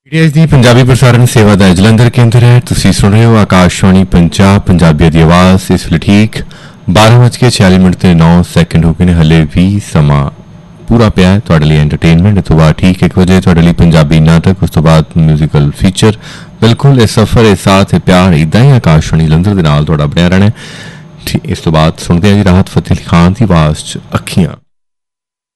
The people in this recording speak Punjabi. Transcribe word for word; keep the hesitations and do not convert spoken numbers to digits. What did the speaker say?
ਪੀਡੀਐਸ ਦੀ ਪੰਜਾਬੀ ਪ੍ਰਸਾਰਣ ਸੇਵਾ ਦਾ ਜਲੰਧਰ ਕੇਂਦਰ ਹੈ। ਤੁਸੀਂ ਸੁਣ ਰਹੇ ਹੋ ਆਕਾਸ਼ਵਾਣੀ ਪੰਜਾਬ ਪੰਜਾਬੀ ਦੀ ਆਵਾਜ਼। ਇਸ ਵੇਲੇ ਠੀਕ ਬਾਰਾਂ ਵੱਜ ਕੇ ਛਿਆਲੀ ਮਿੰਟ ਤੇ ਨੌ ਸੈਕਿੰਡ ਹੋ ਗਏ ਨੇ। ਹਲੇ ਵੀ ਸਮਾਂ ਪੂਰਾ ਪਿਆ ਹੈ ਤੁਹਾਡੇ ਲਈ ਐਂਟਰਟੇਨਮੈਂਟ। ਇਸ ਤੋਂ ਬਾਅਦ ਠੀਕ ਇੱਕ ਵਜੇ ਤੁਹਾਡੇ ਲਈ ਪੰਜਾਬੀ ਨਾਟਕ, ਉਸ ਤੋਂ ਬਾਅਦ ਮਿਊਜ਼ੀਕਲ ਫੀਚਰ। ਬਿਲਕੁਲ ਇਹ ਸਫ਼ਰ, ਇਹ ਸਾਥ, ਇਹ ਪਿਆਰ ਇੱਦਾਂ ਹੀ ਆਕਾਸ਼ਵਾਣੀ ਜਲੰਧਰ ਦੇ ਨਾਲ ਤੁਹਾਡਾ ਬਣਿਆ ਰਹਿਣਾ। ਇਸ ਤੋਂ ਬਾਅਦ ਸੁਣਦੇ ਹਾਂ ਜੀ ਰਾਹਤ ਫਤਿਹ ਅਲੀ ਖਾਨ ਦੀ ਆਵਾਜ਼ 'ਚ ਅੱਖੀਆਂ।